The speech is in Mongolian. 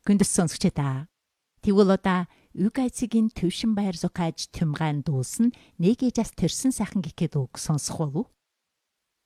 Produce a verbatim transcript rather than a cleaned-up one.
Гүндэс сонсогч та. Тэгвэл одоо Үгайцгийн төвшин баяр зукааж тэмгаан дуулсан нэгийг жас төрсөн сайхан гэхэд үг сонсох болов.